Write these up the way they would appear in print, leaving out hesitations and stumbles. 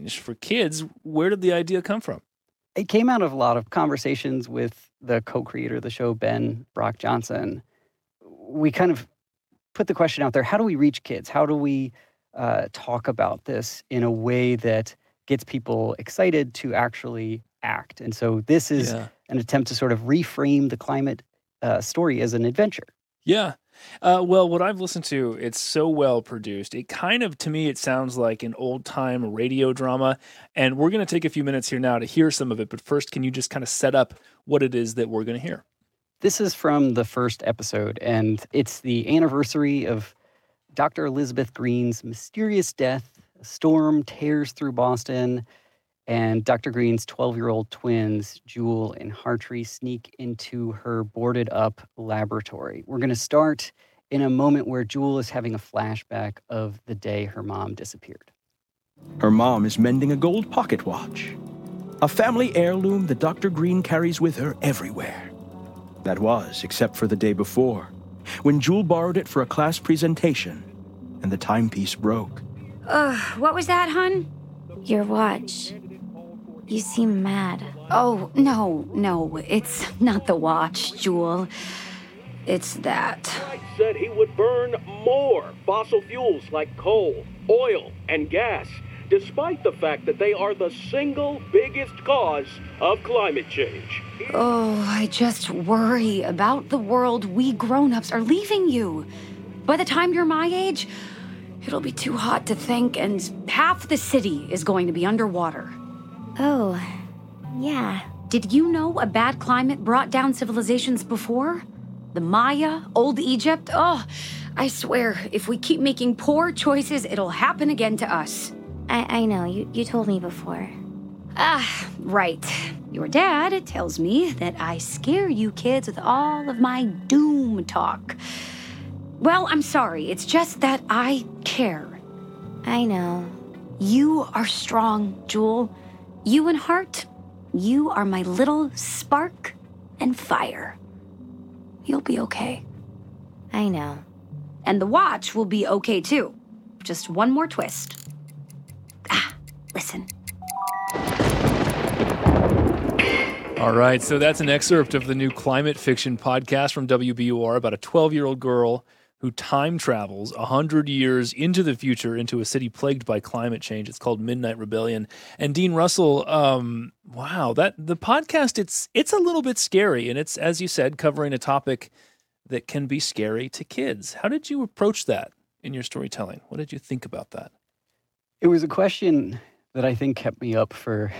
change for kids. Where did the idea come from? It came out of a lot of conversations with the co-creator of the show, Ben Brock Johnson. We kind of put the question out there, how do we reach kids? How do we talk about this in a way that gets people excited to actually act? And so this is an attempt to sort of reframe the climate story as an adventure. Yeah. Well, what I've listened to, it's so well produced. It kind of, to me, it sounds like an old-time radio drama. And we're going to take a few minutes here now to hear some of it. But first, can you just kind of set up what it is that we're going to hear? This is from the first episode, and it's the anniversary of Dr. Elizabeth Green's mysterious death. A storm tears through Boston, and Dr. Green's 12-year-old twins, Jewel and Hartree, sneak into her boarded-up laboratory. We're going to start in a moment where Jewel is having a flashback of the day her mom disappeared. Her mom is mending a gold pocket watch, a family heirloom that Dr. Green carries with her everywhere. That was, except for the day before, when Jewel borrowed it for a class presentation, and the timepiece broke. What was that, hon? Your watch. You seem mad. Oh, no, it's not the watch, Jewel. It's that. I said he would burn more fossil fuels like coal, oil, and gas, despite the fact that they are the single biggest cause of climate change. Oh, I just worry about the world we grown-ups are leaving you. By the time you're my age, it'll be too hot to think, and half the city is going to be underwater. Oh, yeah. Did you know a bad climate brought down civilizations before? The Maya, Old Egypt? Oh, I swear, if we keep making poor choices, it'll happen again to us. I know, you told me before. Right. Your dad tells me that I scare you kids with all of my doom talk. Well, I'm sorry. It's just that I care. I know. You are strong, Jewel. You and Hart, you are my little spark and fire. You'll be okay. I know. And the watch will be okay, too. Just one more twist. Listen. All right, so that's an excerpt of the new climate fiction podcast from WBUR about a 12-year-old girl who time travels 100 years into the future into a city plagued by climate change. It's called Midnight Rebellion. And Dean Russell, wow, the podcast, it's a little bit scary. And it's, as you said, covering a topic that can be scary to kids. How did you approach that in your storytelling? What did you think about that? It was a question that I think kept me up for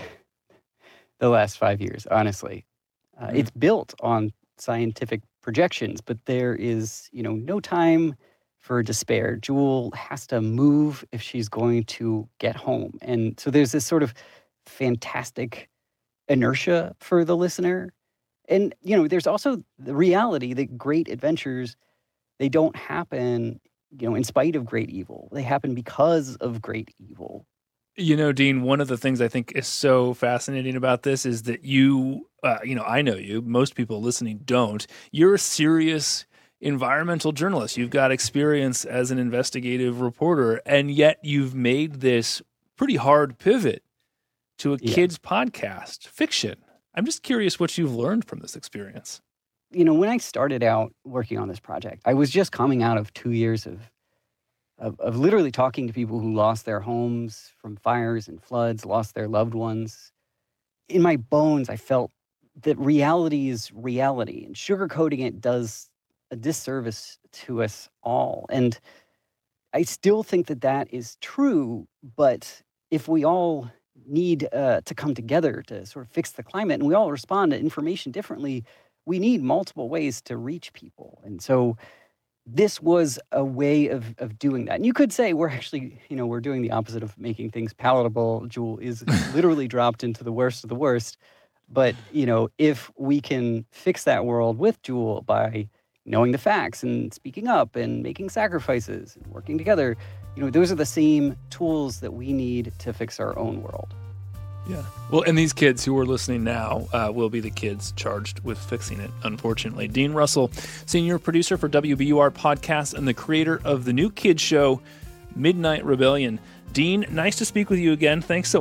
the last 5 years, honestly. It's built on scientific projections, but there is, no time for despair. Jewel has to move if she's going to get home. And so there's this sort of fantastic inertia for the listener. And, there's also the reality that great adventures, they don't happen, in spite of great evil. They happen because of great evil. Dean, one of the things I think is so fascinating about this is that you, I know you, most people listening don't. You're a serious environmental journalist. You've got experience as an investigative reporter, and yet you've made this pretty hard pivot to a kids podcast, fiction. I'm just curious what you've learned from this experience. When I started out working on this project, I was just coming out of 2 years of literally talking to people who lost their homes from fires and floods, lost their loved ones. In my bones, I felt that reality is reality, and sugarcoating it does a disservice to us all. And I still think that is true, but if we all need to come together to sort of fix the climate, and we all respond to information differently, we need multiple ways to reach people. And so this was a way of doing that. And you could say we're actually, we're doing the opposite of making things palatable. Jewel is literally dropped into the worst of the worst. But, if we can fix that world with Jewel by knowing the facts and speaking up and making sacrifices and working together, those are the same tools that we need to fix our own world. Yeah. Well, and these kids who are listening now will be the kids charged with fixing it, unfortunately. Dean Russell, senior producer for WBUR Podcast and the creator of the new kids show, Midnight Rebellion. Dean, nice to speak with you again. Thanks so